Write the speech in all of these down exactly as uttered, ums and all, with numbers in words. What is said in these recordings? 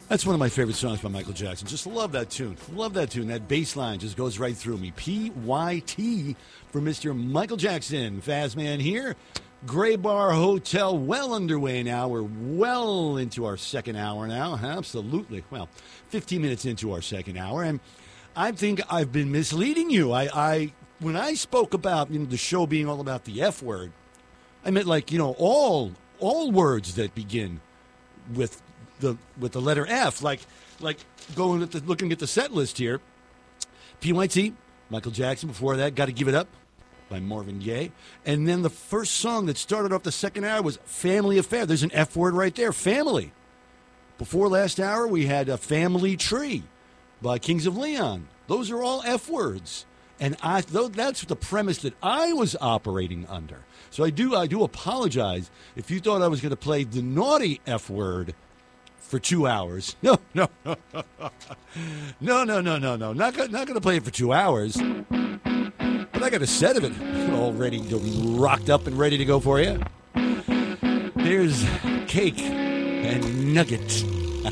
That's one of my favorite songs by Michael Jackson. Just love that tune. Love that tune. That bass line just goes right through me. P Y T for Mister Michael Jackson. Fast Man here. Gray Bar Hotel well underway now. We're well into our second hour now. Absolutely. Well, fifteen minutes into our second hour. And I think I've been misleading you. I, I when I spoke about, you know, the show being all about the F word, I meant like, you know, all all words that begin with the with the letter F, like like going at the looking at the set list here. P Y T, Michael Jackson. Before that, Got to Give It Up by Marvin Gaye. And then the first song that started off the second hour was Family Affair. There's an F word right there, family. Before last hour, we had a Family Tree by Kings of Leon. Those are all F words. And I though that's the premise that I was operating under. So I do I do apologize if you thought I was going to play the naughty F word for two hours. No, no, no, no, no, no, no, no. Not, not going to play it for two hours. But I got a set of it all ready to be rocked up and ready to go for you. There's Cake and Nugget.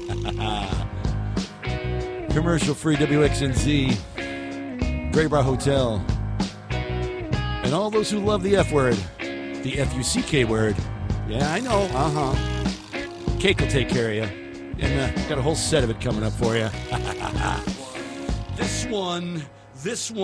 Commercial-free W X N Z. Gray Bar Hotel. And all those who love the F word, the F U C K word. Yeah, I know. Uh-huh. Cake will take care of you. And uh, got a whole set of it coming up for you. This one, this one.